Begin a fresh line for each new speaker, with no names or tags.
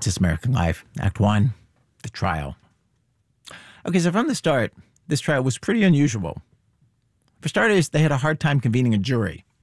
This American Life, Act One, the trial. Okay, so from the start, this trial was pretty unusual. For starters, they had a hard time convening a jury.